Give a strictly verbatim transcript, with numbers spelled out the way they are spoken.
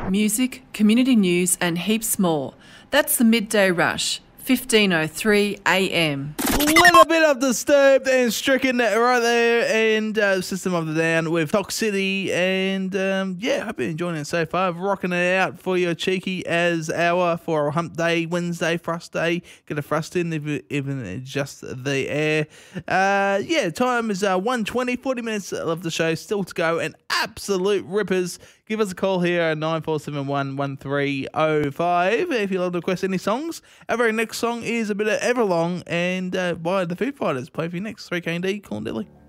Music, community news and heaps more. That's the Midday Rush, fifteen oh three a m. Little bit of Disturbed and Stricken right there, and uh, System of the Down with Toxicity, and um, yeah, hope you're enjoying it so far. Rocking it out for your cheeky as hour for a hump day, Wednesday, Frost Day. Get a frost in, if it, even it's just the air. Uh, yeah, time is uh, one twenty, forty minutes of the show still to go, and absolute rippers. Give us a call here at nine four seven one, one three oh five if you'd like to request any songs. Our very next song is a bit of Everlong and uh, by the Foo Fighters. Play for you next. three K and D, Corn Dilly.